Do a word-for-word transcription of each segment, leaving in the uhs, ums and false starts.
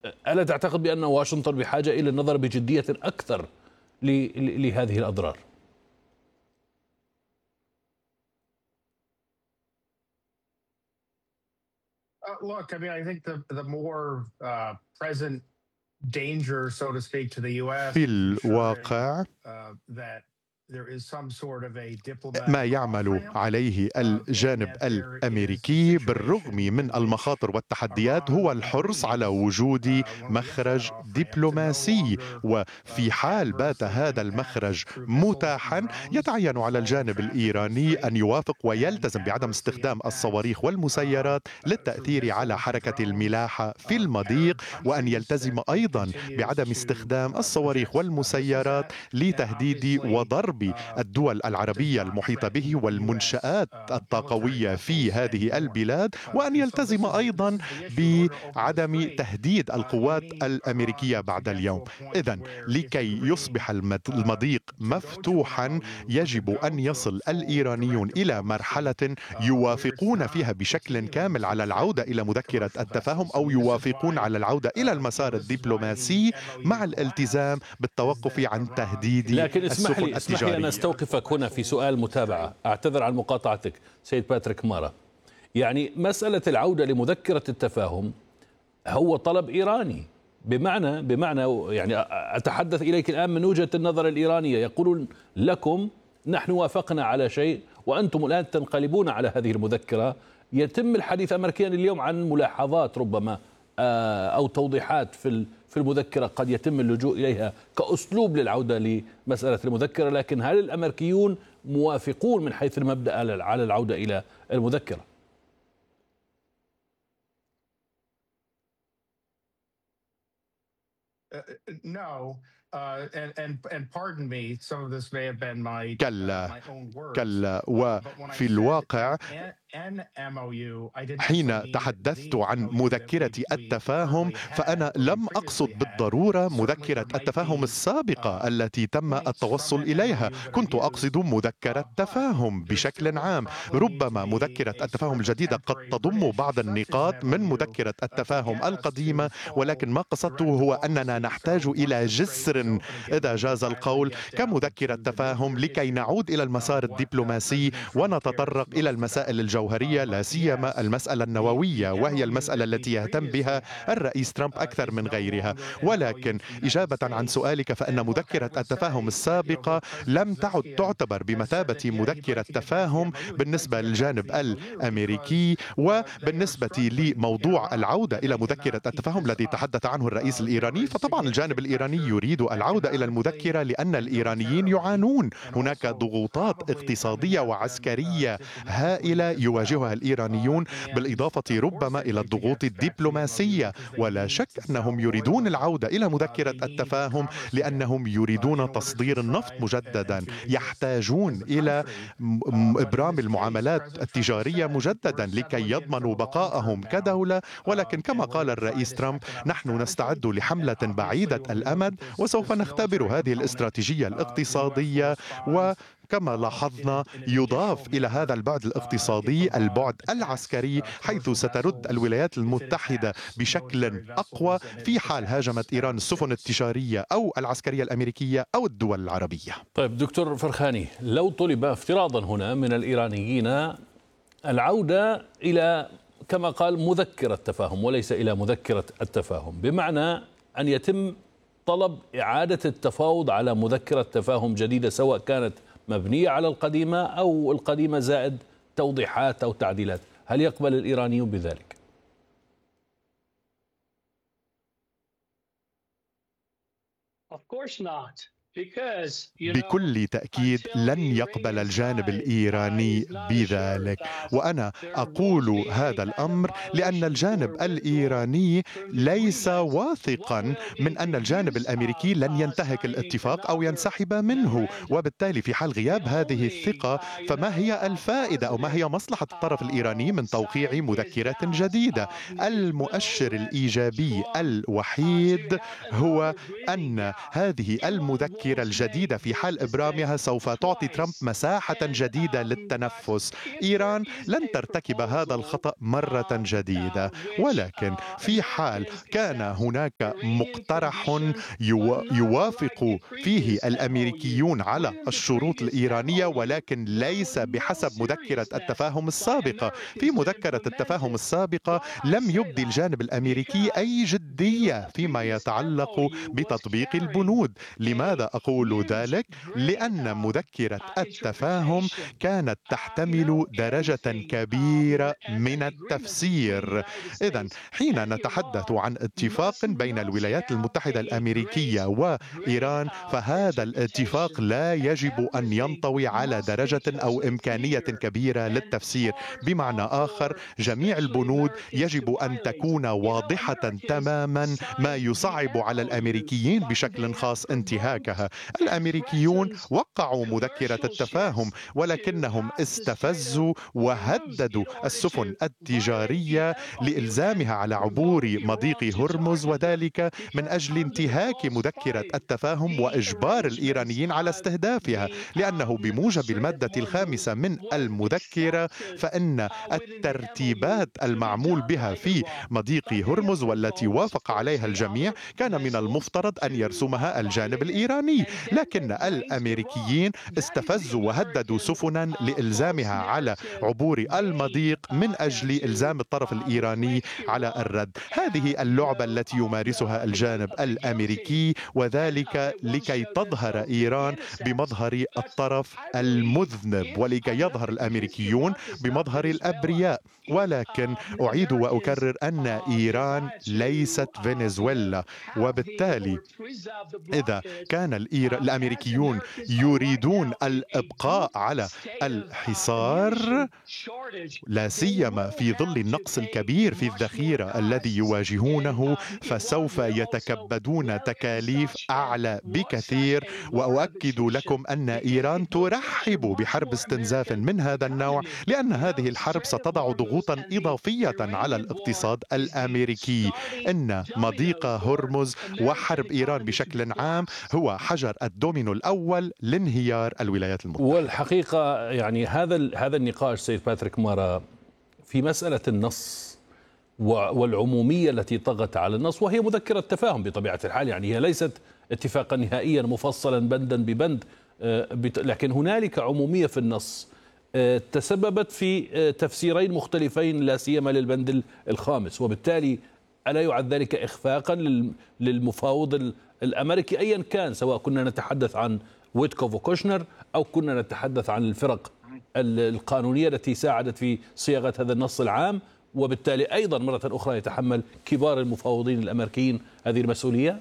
ألا تعتقد بأن واشنطن بحاجة إلى النظر بجدية أكثر لهذه الأضرار؟ Look, I mean, I think the the more uh, present danger, so to speak, to the U S في الواقع uh, that there is some sort of a diplomatic ما يعمل عليه الجانب الأمريكي بالرغم من المخاطر والتحديات هو الحرص على وجود مخرج دبلوماسي، وفي حال بات هذا المخرج متاحا يتعين على الجانب الإيراني أن يوافق ويلتزم بعدم استخدام الصواريخ والمسيرات للتأثير على حركة الملاحة في المضيق، وأن يلتزم أيضا بعدم استخدام الصواريخ والمسيرات لتهديد وضرب الدول العربية المحيطة به والمنشآت الطاقوية في هذه البلاد، وأن يلتزم أيضا بعدم تهديد القوات الأمريكية بعد اليوم. إذن لكي يصبح المضيق مفتوحا يجب أن يصل الإيرانيون إلى مرحلة يوافقون فيها بشكل كامل على العودة إلى مذكرة التفاهم، أو يوافقون على العودة إلى المسار الدبلوماسي مع الالتزام بالتوقف عن تهديد لكن اسمح السفن لي اسمح لي التجارية. أن أستوقفك هنا في سؤال متابعة، أعتذر عن مقاطعتك سيد باتريك مارا. يعني مسألة العودة لمذكرة التفاهم هو طلب إيراني، بمعنى بمعنى يعني أتحدث إليك الآن من وجهة النظر الإيرانية، يقولون لكم نحن وافقنا على شيء وأنتم الآن تنقلبون على هذه المذكرة. يتم الحديث أمريكيا اليوم عن ملاحظات ربما أو توضيحات في في المذكرة قد يتم اللجوء إليها كأسلوب للعودة لمسألة المذكرة، لكن هل الأمريكيون موافقون من حيث المبدأ على العودة إلى المذكرة؟ No. Uh, and, and, and pardon me, some of this may have been my, كلا uh, my own words. كلا وفي الواقع حين تحدثت عن مذكرة التفاهم فأنا لم أقصد بالضرورة مذكرة التفاهم السابقة التي تم التوصل إليها، كنت أقصد مذكرة تفاهم بشكل عام. ربما مذكرة التفاهم الجديدة قد تضم بعض النقاط من مذكرة التفاهم القديمة، ولكن ما قصدته هو أننا نحتاج إلى جسر إذا جاز القول كمذكرة تفاهم لكي نعود إلى المسار الدبلوماسي ونتطرق إلى المسائل الجوهرية، لا سيما المسألة النووية، وهي المسألة التي يهتم بها الرئيس ترامب أكثر من غيرها. ولكن إجابة عن سؤالك فإن مذكرة التفاهم السابقة لم تعد تعتبر بمثابة مذكرة تفاهم بالنسبة للجانب الأمريكي، وبالنسبة لموضوع العودة إلى مذكرة التفاهم الذي تحدث عنه الرئيس الإيراني، فطبعا الجانب الإيراني يريد العودة إلى المذكرة لأن الإيرانيين يعانون. هناك ضغوطات اقتصادية وعسكرية هائلة يواجهها الإيرانيون، بالإضافة ربما إلى الضغوط الدبلوماسية، ولا شك أنهم يريدون العودة إلى مذكرة التفاهم لأنهم يريدون تصدير النفط مجددا، يحتاجون إلى إبرام المعاملات التجارية مجددا لكي يضمنوا بقائهم كدولة. ولكن كما قال الرئيس ترامب نحن نستعد لحملة بعيدة الأمد وسوف نختبر هذه الاستراتيجية الاقتصادية، وكما لاحظنا يضاف إلى هذا البعد الاقتصادي البعد العسكري، حيث سترد الولايات المتحدة بشكل أقوى في حال هاجمت إيران السفن التجارية أو العسكرية الأمريكية أو الدول العربية. طيب دكتور فرخاني، لو طلب افتراضا هنا من الإيرانيين العودة إلى كما قال مذكرة تفاهم وليس إلى مذكرة التفاهم، بمعنى أن يتم طلب إعادة التفاوض على مذكرة تفاهم جديدة سواء كانت مبنية على القديمة أو القديمة زائد توضيحات أو تعديلات، هل يقبل الإيرانيون بذلك؟ Of course not. بكل تأكيد لن يقبل الجانب الإيراني بذلك، وأنا أقول هذا الأمر لأن الجانب الإيراني ليس واثقا من أن الجانب الأمريكي لن ينتهك الاتفاق أو ينسحب منه، وبالتالي في حال غياب هذه الثقة فما هي الفائدة أو ما هي مصلحة الطرف الإيراني من توقيع مذكرة جديدة؟ المؤشر الإيجابي الوحيد هو أن هذه المذكرة المذكرة الجديدة في حال إبرامها سوف تعطي ترامب مساحة جديدة للتنفس. إيران لن ترتكب هذا الخطأ مرة جديدة، ولكن في حال كان هناك مقترح يوافق فيه الأمريكيون على الشروط الإيرانية ولكن ليس بحسب مذكرة التفاهم السابقة. في مذكرة التفاهم السابقة لم يبدي الجانب الأمريكي أي جدية فيما يتعلق بتطبيق البنود. لماذا أقول ذلك؟ لأن مذكرة التفاهم كانت تحتمل درجة كبيرة من التفسير. إذن حين نتحدث عن اتفاق بين الولايات المتحدة الأمريكية وإيران فهذا الاتفاق لا يجب أن ينطوي على درجة أو إمكانية كبيرة للتفسير. بمعنى آخر جميع البنود يجب أن تكون واضحة تماما، ما يصعب على الأمريكيين بشكل خاص انتهاكها. الأمريكيون وقعوا مذكرة التفاهم ولكنهم استفزوا وهددوا السفن التجارية لإلزامها على عبور مضيق هرمز، وذلك من أجل انتهاك مذكرة التفاهم وإجبار الإيرانيين على استهدافها، لأنه بموجب المادة الخامسة من المذكرة فإن الترتيبات المعمول بها في مضيق هرمز والتي وافق عليها الجميع كان من المفترض أن يرسمها الجانب الإيراني، لكن الأمريكيين استفزوا وهددوا سفنا لإلزامها على عبور المضيق من أجل إلزام الطرف الإيراني على الرد. هذه اللعبة التي يمارسها الجانب الأمريكي، وذلك لكي تظهر إيران بمظهر الطرف المذنب ولكي يظهر الأمريكيون بمظهر الأبرياء. ولكن أعيد وأكرر أن إيران ليست فنزويلا، وبالتالي إذا كان الأمريكيون يريدون الإبقاء على الحصار لا سيما في ظل النقص الكبير في الذخيرة الذي يواجهونه فسوف يتكبدون تكاليف أعلى بكثير. وأؤكد لكم أن إيران ترحب بحرب استنزاف من هذا النوع، لأن هذه الحرب ستضع ضغوطا إضافية على الاقتصاد الأمريكي. إن مضيق هرمز وحرب إيران بشكل عام هو حجر الدومينو الأول لانهيار الولايات المتحدة. والحقيقة يعني هذا هذا النقاش سيد باتريك مارا في مسألة النص والعمومية التي طغت على النص، وهي مذكرة تفاهم بطبيعة الحال، يعني هي ليست اتفاقا نهائيا مفصلا بندا ببند، لكن هنالك عمومية في النص تسببت في تفسيرين مختلفين لا سيما للبند الخامس، وبالتالي ألا يعد ذلك إخفاقا للمفاوض الأمريكي أيا كان، سواء كنا نتحدث عن ويتكوف وكوشنر أو كنا نتحدث عن الفرق القانونية التي ساعدت في صياغة هذا النص العام، وبالتالي أيضا مرة أخرى يتحمل كبار المفاوضين الأمريكيين هذه المسؤولية؟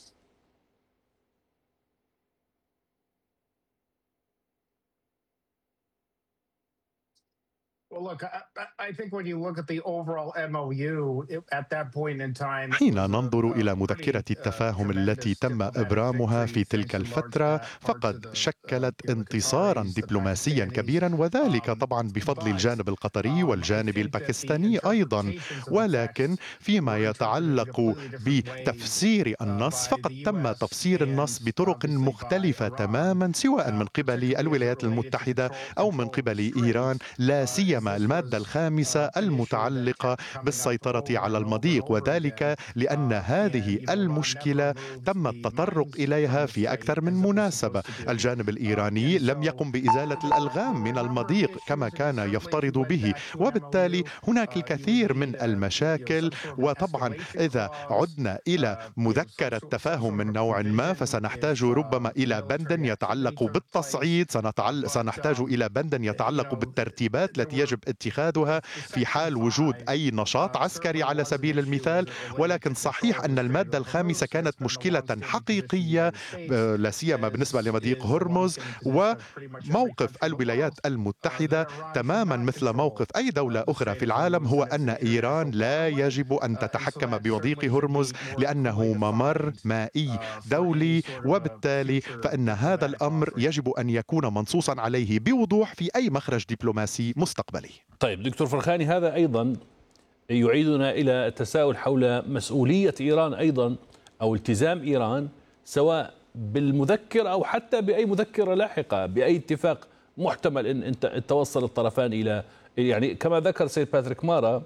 حين ننظر إلى مذكرة التفاهم التي تم إبرامها في تلك الفترة فقد شكلت انتصارا دبلوماسيا كبيرا، وذلك طبعا بفضل الجانب القطري والجانب الباكستاني أيضا. ولكن فيما يتعلق بتفسير النص فقد تم تفسير النص بطرق مختلفة تماما، سواء من قبل الولايات المتحدة أو من قبل إيران، لا سيما المادة الخامسة المتعلقة بالسيطرة على المضيق، وذلك لأن هذه المشكلة تم التطرق إليها في أكثر من مناسبة. الجانب الإيراني لم يقم بإزالة الألغام من المضيق كما كان يفترض به، وبالتالي هناك الكثير من المشاكل. وطبعا إذا عدنا إلى مذكرة تفاهم من نوع ما فسنحتاج ربما إلى بند يتعلق بالتصعيد، سنحتاج إلى بند يتعلق بالترتيبات التي يجب اتخاذها في حال وجود أي نشاط عسكري على سبيل المثال. ولكن صحيح أن المادة الخامسة كانت مشكلة حقيقية لا سيما بالنسبة لمضيق هرمز، وموقف الولايات المتحدة تماما مثل موقف أي دولة أخرى في العالم هو أن إيران لا يجب أن تتحكم بمضيق هرمز لأنه ممر مائي دولي، وبالتالي فإن هذا الأمر يجب أن يكون منصوصا عليه بوضوح في أي مخرج دبلوماسي مستقبلي. طيب دكتور فرخاني، هذا أيضا يعيدنا إلى التساؤل حول مسؤولية إيران أيضا أو التزام إيران، سواء بالمذكرة أو حتى بأي مذكرة لاحقة بأي اتفاق محتمل أن أنت توصل الطرفان إلى، يعني كما ذكر سيد باتريك مارا،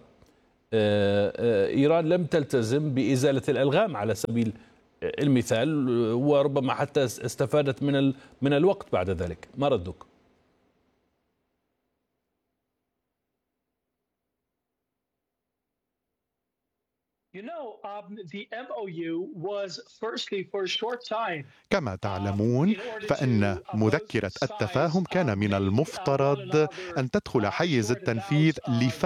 إيران لم تلتزم بإزالة الألغام على سبيل المثال، وربما حتى استفادت من من الوقت بعد ذلك. ما ردك؟ كما تعلمون فإن مذكرة التفاهم كان من المفترض أن تدخل حيز التنفيذ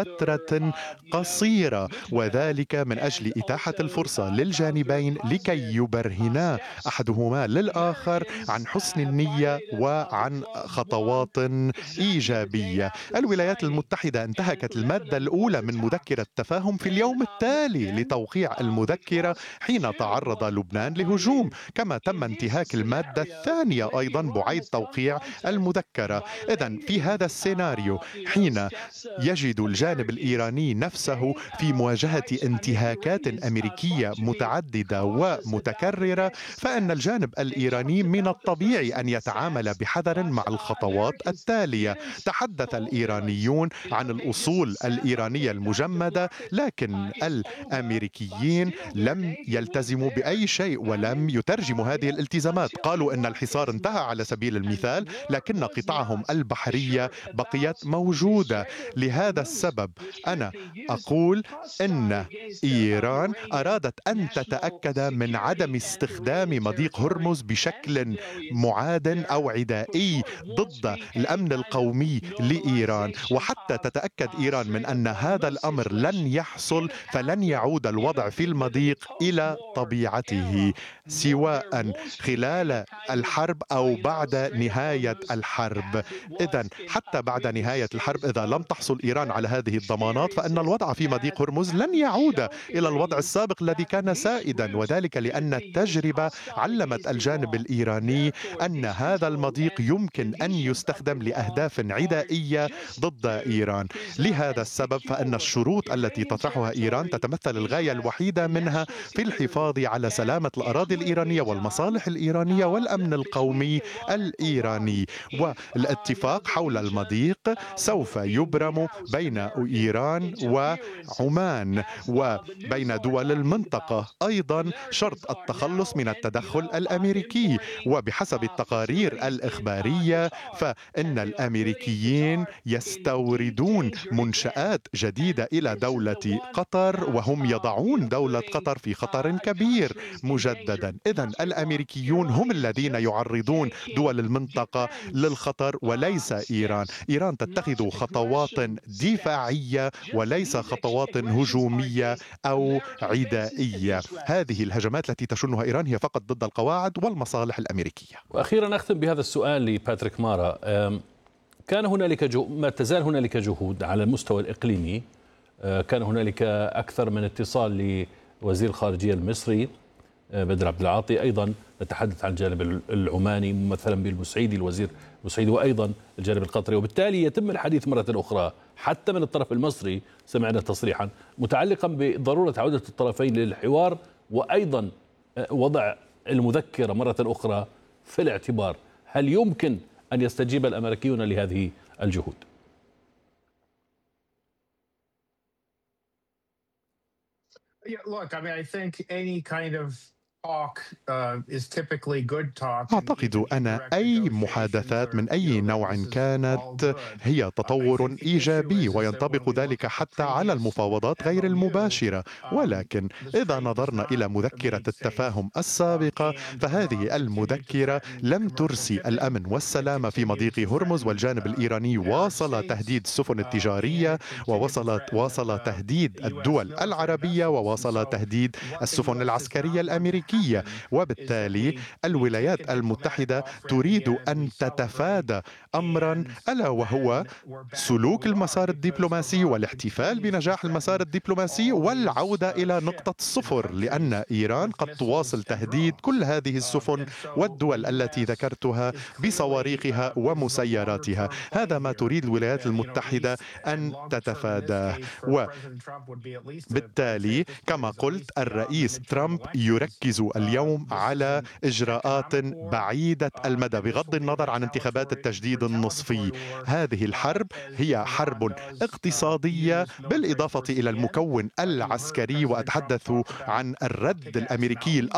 لفترة قصيرة، وذلك من أجل إتاحة الفرصة للجانبين لكي يبرهنا أحدهما للآخر عن حسن النية وعن خطوات إيجابية. الولايات المتحدة انتهكت المادة الأولى من مذكرة التفاهم في اليوم التالي لتوقيع المذكرة حين تعرض لبنان لهجوم، كما تم انتهاك المادة الثانية أيضا بعيد توقيع المذكرة. إذن في هذا السيناريو حين يجد الجانب الإيراني نفسه في مواجهة انتهاكات أمريكية متعددة ومتكررة، فإن الجانب الإيراني من الطبيعي أن يتعامل بحذر مع الخطوات التالية. تحدث الإيرانيون عن الأصول الإيرانية المجمدة، لكن الأمريكيين لم يلتزموا بأي شيء ولم يترجموا هذه الالتزامات. قالوا أن الحصار انتهى على سبيل المثال، لكن قطعهم البحرية بقيت موجودة. لهذا السبب أنا أقول أن إيران أرادت أن تتأكد من عدم استخدام مضيق هرمز بشكل معاد أو عدائي ضد الأمن القومي لإيران، وحتى تتأكد إيران من أن هذا الأمر لن يحصل فلن يعود الوضع في المضيق إلى طبيعته، سواء خلال الحرب أو بعد نهاية الحرب. إذن حتى بعد نهاية الحرب إذا لم تحصل إيران على هذه الضمانات فإن الوضع في مضيق هرمز لن يعود إلى الوضع السابق الذي كان سائدا، وذلك لأن التجربة علمت الجانب الإيراني أن هذا المضيق يمكن أن يستخدم لأهداف عدائية ضد إيران. لهذا السبب فإن الشروط التي تطرحها إيران تتمثل الغاية الوحيدة منها في الحفاظ على سلامة الأراضي الإيرانية والمصالح الإيرانية والأمن القومي الإيراني. والاتفاق حول المضيق سوف يبرم بين إيران وعمان وبين دول المنطقة، أيضا شرط التخلص من التدخل الأمريكي. وبحسب التقارير الإخبارية فإن الأمريكيين يستوردون منشآت جديدة إلى دولة قطر، وهم يضعون دولة قطر في خطر كبير مجددا. إذن الأمريكيون هم الذين يعرضون دول المنطقة للخطر وليس إيران. إيران تتخذ خطوات دفاعية وليس خطوات هجومية أو عدائية. هذه الهجمات التي تشنها إيران هي فقط ضد القواعد والمصالح الأمريكية. وأخيرا أختم بهذا السؤال لباتريك مارا. كان هنالك جو... ما تزال هنالك جهود على المستوى الإقليمي. كان هنالك أكثر من اتصال لوزير الخارجية المصري بدر عبد العاطي، أيضا نتحدث عن الجانب العماني ممثلا بالبوسعيدي الوزير البوسعيدي، وأيضا الجانب القطري، وبالتالي يتم الحديث مرة أخرى حتى من الطرف المصري. سمعنا تصريحا متعلقا بضرورة عودة الطرفين للحوار وأيضا وضع المذكرة مرة أخرى في الاعتبار. هل يمكن أن يستجيب الأمريكيون لهذه الجهود؟ Yeah, look, I mean, I think any kind of talk uh, is typically good talk. أعتقد أن أي محادثات من أي نوع كانت هي تطور إيجابي، وينطبق ذلك حتى على المفاوضات غير المباشرة. ولكن إذا نظرنا إلى مذكرة التفاهم السابقة فهذه المذكرة لم ترسي الأمن والسلام في مضيق هرمز، والجانب الإيراني واصل تهديد السفن التجارية، ووصل واصل تهديد الدول العربية، وواصل تهديد السفن العسكرية الأمريكية. وبالتالي الولايات المتحدة تريد أن تتفادى أمرا ألا وهو سلوك المسار الدبلوماسي والاحتفال بنجاح المسار الدبلوماسي والعودة إلى نقطة الصفر، لأن إيران قد تواصل تهديد كل هذه السفن والدول التي ذكرتها بصواريخها ومسيراتها. هذا ما تريد الولايات المتحدة أن تتفاداه. وبالتالي كما قلت الرئيس ترامب يركز نركز اليوم على إجراءات بعيدة المدى بغض النظر عن انتخابات التجديد النصفي. هذه الحرب هي حرب اقتصادية بالإضافة إلى المكون العسكري، وأتحدث عن الرد الأمريكي